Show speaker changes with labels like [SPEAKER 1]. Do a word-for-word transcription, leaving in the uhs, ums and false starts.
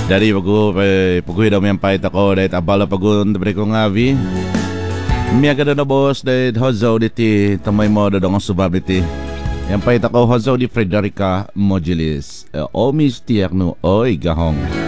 [SPEAKER 1] Dari pagu paguhi daw yang pahit ako dahil abala pagun dari ko ngavi. Miya ka na boss dahil hozo diti tamay mo daw ang subab diti. Yang pahit ako hozo di Frederica Mojilis. O mis tiyakno oy gahong.